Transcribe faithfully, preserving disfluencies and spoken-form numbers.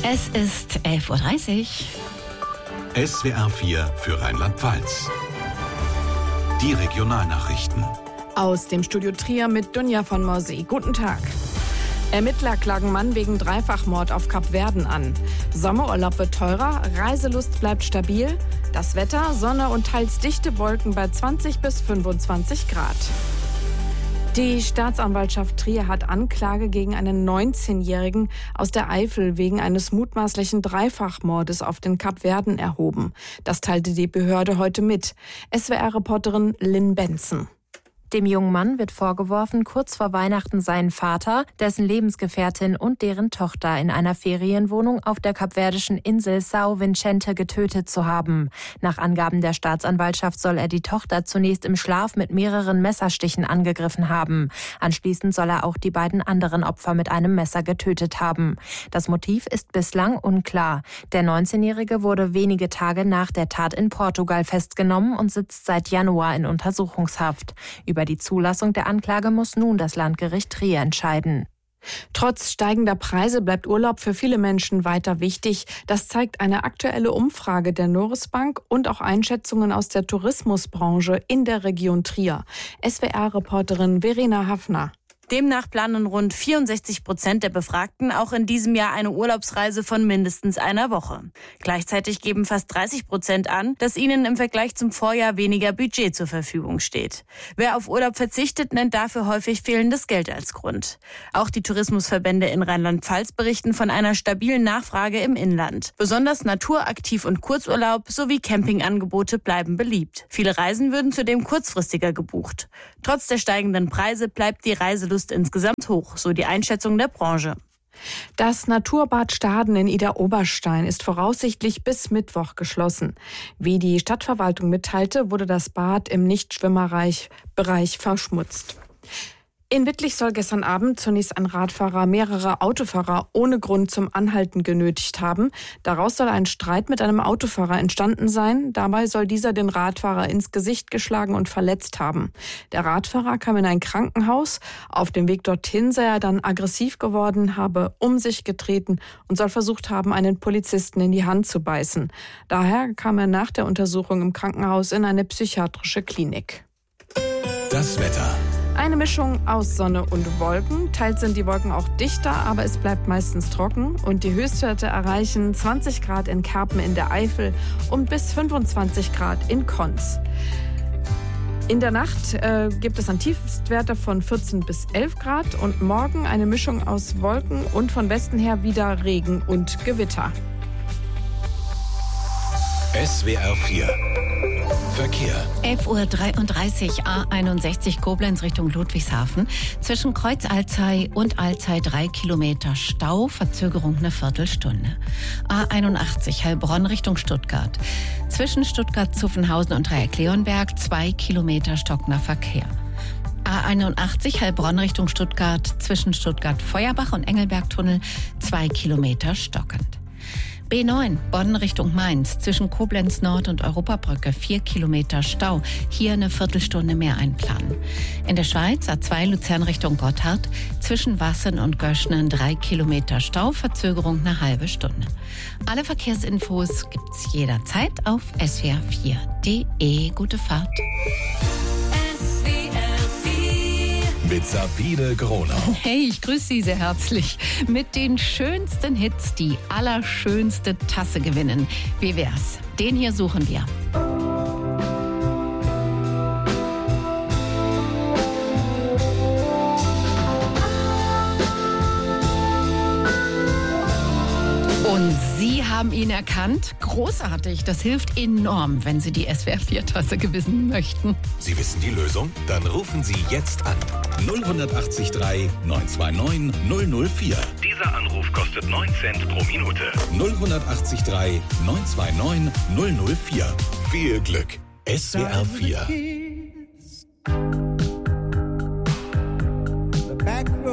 Es ist elf Uhr dreißig. S W R vier für Rheinland-Pfalz. Die Regionalnachrichten. Aus dem Studio Trier mit Dunja von Morsee. Guten Tag. Ermittler klagen Mann wegen Dreifachmord auf Kapverden an. Sommerurlaub wird teurer, Reiselust bleibt stabil. Das Wetter, Sonne und teils dichte Wolken bei zwanzig bis fünfundzwanzig Grad. Die Staatsanwaltschaft Trier hat Anklage gegen einen neunzehnjährigen aus der Eifel wegen eines mutmaßlichen Dreifachmordes auf den Kapverden erhoben. Das teilte die Behörde heute mit. S W R-Reporterin Lynn Benson. Dem jungen Mann wird vorgeworfen, kurz vor Weihnachten seinen Vater, dessen Lebensgefährtin und deren Tochter in einer Ferienwohnung auf der kapverdischen Insel São Vicente getötet zu haben. Nach Angaben der Staatsanwaltschaft soll er die Tochter zunächst im Schlaf mit mehreren Messerstichen angegriffen haben. Anschließend soll er auch die beiden anderen Opfer mit einem Messer getötet haben. Das Motiv ist bislang unklar. Der neunzehnjährige wurde wenige Tage nach der Tat in Portugal festgenommen und sitzt seit Januar in Untersuchungshaft. Über die Zulassung der Anklage muss nun das Landgericht Trier entscheiden. Trotz steigender Preise bleibt Urlaub für viele Menschen weiter wichtig. Das zeigt eine aktuelle Umfrage der Noris Bank und auch Einschätzungen aus der Tourismusbranche in der Region Trier. S W R-Reporterin Verena Hafner. Demnach planen rund vierundsechzig Prozent der Befragten auch in diesem Jahr eine Urlaubsreise von mindestens einer Woche. Gleichzeitig geben fast dreißig Prozent an, dass ihnen im Vergleich zum Vorjahr weniger Budget zur Verfügung steht. Wer auf Urlaub verzichtet, nennt dafür häufig fehlendes Geld als Grund. Auch die Tourismusverbände in Rheinland-Pfalz berichten von einer stabilen Nachfrage im Inland. Besonders Naturaktiv- und Kurzurlaub sowie Campingangebote bleiben beliebt. Viele Reisen würden zudem kurzfristiger gebucht. Trotz der steigenden Preise bleibt die Reiselust insgesamt hoch, so die Einschätzung der Branche. Das Naturbad Staden in Idar-Oberstein ist voraussichtlich bis Mittwoch geschlossen. Wie die Stadtverwaltung mitteilte, wurde das Bad im Nichtschwimmerbereich verschmutzt. In Wittlich soll gestern Abend zunächst ein Radfahrer mehrere Autofahrer ohne Grund zum Anhalten genötigt haben. Daraus soll ein Streit mit einem Autofahrer entstanden sein. Dabei soll dieser den Radfahrer ins Gesicht geschlagen und verletzt haben. Der Radfahrer kam in ein Krankenhaus. Auf dem Weg dorthin sei er dann aggressiv geworden, habe um sich getreten und soll versucht haben, einen Polizisten in die Hand zu beißen. Daher kam er nach der Untersuchung im Krankenhaus in eine psychiatrische Klinik. Das Wetter. Eine Mischung aus Sonne und Wolken. Teils sind die Wolken auch dichter, aber es bleibt meistens trocken. Und die Höchstwerte erreichen zwanzig Grad in Kerpen in der Eifel und bis fünfundzwanzig Grad in Konz. In der Nacht äh, gibt es dann Tiefstwerte von vierzehn bis elf Grad und morgen eine Mischung aus Wolken und von Westen her wieder Regen und Gewitter. S W R vier Verkehr. elf Uhr dreiunddreißig, A einundsechzig Koblenz Richtung Ludwigshafen. Zwischen Kreuz Alzey und Alzey drei Kilometer Stau, Verzögerung eine Viertelstunde. A einundachtzig Heilbronn Richtung Stuttgart. Zwischen Stuttgart-Zuffenhausen und Dreieck-Leonberg zwei Kilometer stockender Verkehr. A einundachtzig Heilbronn Richtung Stuttgart. Zwischen Stuttgart-Feuerbach und Engelbergtunnel zwei Kilometer stockend. B neun, Bonn Richtung Mainz, zwischen Koblenz Nord und Europabrücke vier Kilometer Stau, hier eine Viertelstunde mehr einplanen. In der Schweiz A zwei Luzern Richtung Gotthard, zwischen Wassen und Göschnen drei Kilometer Stau, Verzögerung eine halbe Stunde. Alle Verkehrsinfos gibt's jederzeit auf S W R vier punkt de. Gute Fahrt. Mit Sabine Grohner. Hey, ich grüße Sie sehr herzlich. Mit den schönsten Hits die allerschönste Tasse gewinnen. Wie wär's? Den hier suchen wir. Und Sie haben ihn erkannt. Großartig. Das hilft enorm, wenn Sie die S W R vier Tasse gewinnen möchten. Sie wissen die Lösung? Dann rufen Sie jetzt an. null acht drei neun zwei neun null null vier. Dieser Anruf kostet neun Cent pro Minute. null acht drei neun zwei neun null null vier. Viel Glück. S W R vier.